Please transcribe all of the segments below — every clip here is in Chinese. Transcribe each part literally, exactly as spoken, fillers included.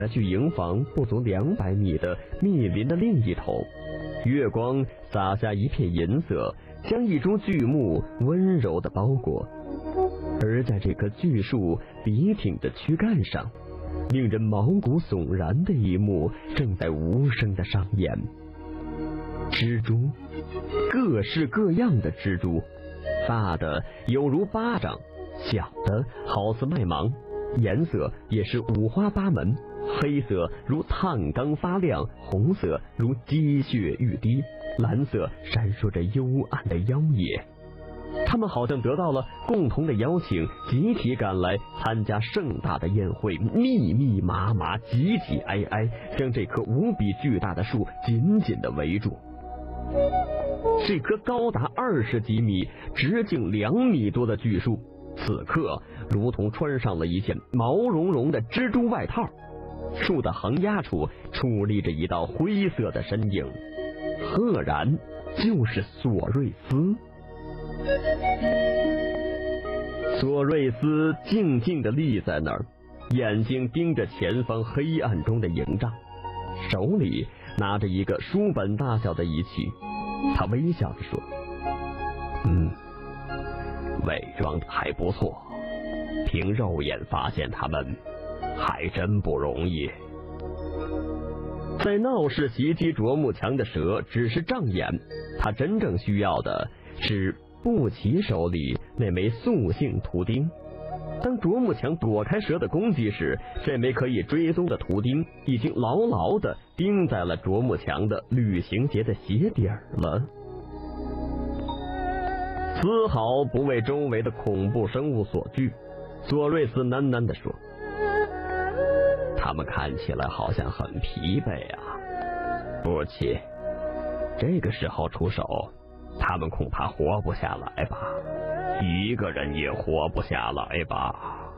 距营房不足两百米的密林的另一头，月光洒下一片银色，将一株巨木温柔地包裹。而在这棵巨树笔挺的躯干上，令人毛骨悚然的一幕正在无声地上演。蜘蛛，各式各样的蜘蛛，大的有如巴掌，小的好似麦芒，颜色也是五花八门，黑色如炭钢发亮，红色如积雪欲滴，蓝色闪烁着幽暗的妖冶。他们好像得到了共同的邀请，集体赶来参加盛大的宴会，密密麻麻，挤挤挨挨，将这棵无比巨大的树紧紧地围住。这棵高达二十几米、直径两米多的巨树，此刻如同穿上了一件毛茸茸的蜘蛛外套。树的横压处矗立着一道灰色的身影，赫然就是索瑞斯。索瑞斯静静地立在那儿，眼睛盯着前方黑暗中的营帐，手里拿着一个书本大小的仪器。他微笑着说：嗯，伪装的还不错，凭肉眼发现他们还真不容易。在闹市袭击啄木墙的蛇只是障眼，他真正需要的是布奇手里那枚塑性图钉。当啄木墙躲开蛇的攻击时，这枚可以追踪的图钉已经牢牢地钉在了啄木墙的旅行鞋的鞋底儿了。丝毫不为周围的恐怖生物所惧，索瑞斯喃喃地说：他们看起来好像很疲惫啊，布奇，这个时候出手，他们恐怕活不下来吧，一个人也活不下来吧。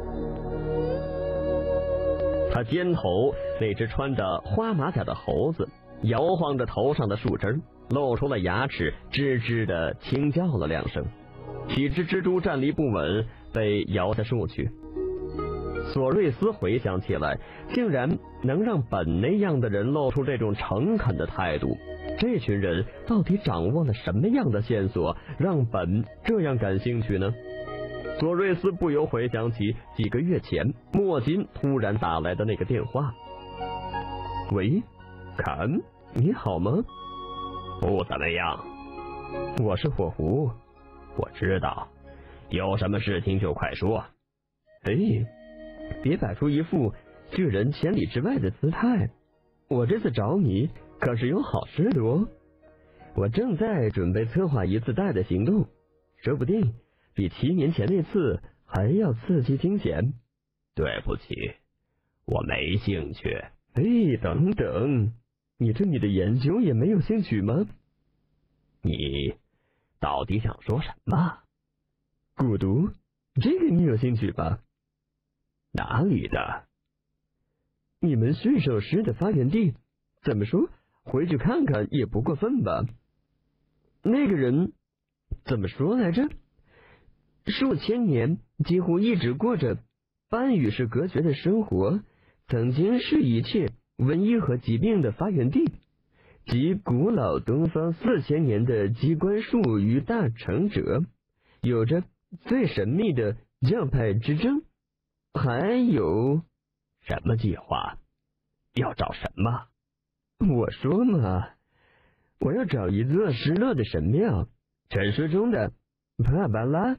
他肩头那只穿着花马甲的猴子摇晃着头上的树枝，露出了牙齿，吱吱地轻叫了两声。几只蜘蛛站立不稳，被摇下树去。索瑞斯回想起来，竟然能让本那样的人露出这种诚恳的态度，这群人到底掌握了什么样的线索，让本这样感兴趣呢？索瑞斯不由回想起几个月前莫金突然打来的那个电话。喂，坎，你好吗？不怎么样。我是火狐。我知道，有什么事情就快说。哎，别摆出一副拒人千里之外的姿态，我这次找你可是有好事的哦。我正在准备策划一次大的行动，说不定比七年前那次还要刺激惊险。对不起，我没兴趣。哎，等等，你对你的研究也没有兴趣吗？你到底想说什么？蛊毒，这个你有兴趣吧？哪里的？你们驯兽师的发源地，怎么说，回去看看也不过分吧。那个人怎么说来着？数千年几乎一直过着半与世隔绝的生活，曾经是一切瘟疫和疾病的发源地，即古老东方四千年的机关术与大成者，有着最神秘的教派之争。还有什么计划？要找什么？ 我说嘛，我要找一座失落的神庙，传说中的帕巴拉。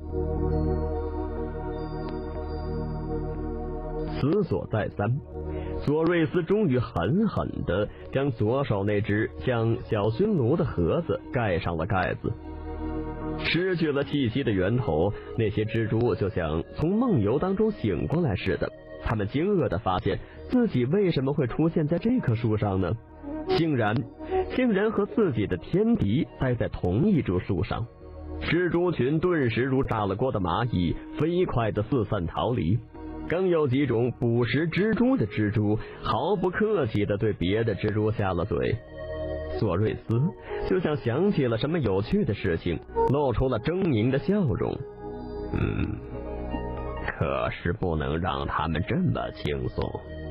思索再三，索瑞斯终于狠狠地将左手那只像小熏炉的盒子盖上了盖子。失去了气息的源头，那些蜘蛛就像从梦游当中醒过来似的，他们惊愕地发现自己为什么会出现在这棵树上呢？竟然竟然和自己的天敌待在同一株树上。蜘蛛群顿时如炸了锅的蚂蚁，飞快地四散逃离。更有几种捕食蜘蛛的蜘蛛毫不客气地对别的蜘蛛下了嘴。索瑞斯就像想起了什么有趣的事情，露出了狰狞的笑容。 嗯，可是不能让他们这么轻松。